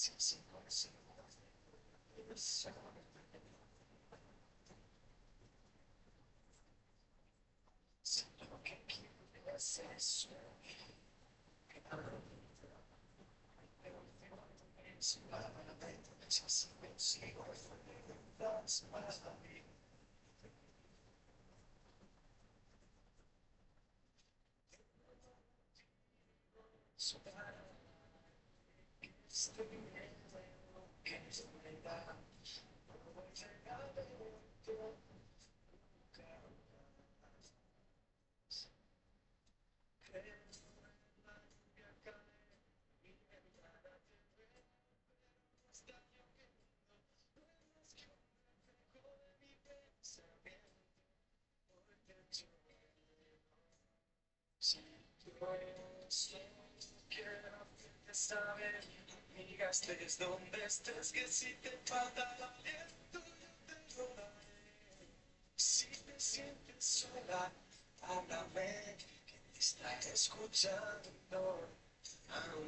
Quiero hacerte saber, amiga, estés donde estés, que si te falta el aliento, yo te lo daré. Si te sientes sola, háblame, que te está escuchando.